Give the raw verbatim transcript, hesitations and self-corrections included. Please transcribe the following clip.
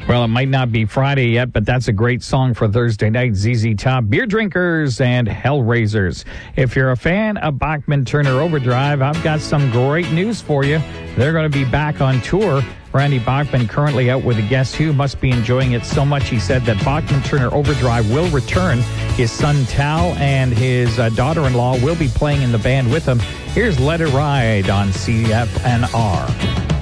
Well, it might not be Friday yet, but that's a great song for Thursday night. Z Z Top, Beer Drinkers, and Hellraisers. If you're a fan of Bachman Turner Overdrive, I've got some great news for you. They're going to be back on tour. Randy Bachman, currently out with a Guess Who, must be enjoying it so much he said that Bachman Turner Overdrive will return. His son Tal and his uh, daughter-in-law will be playing in the band with him. Here's Let It Ride on C F N R.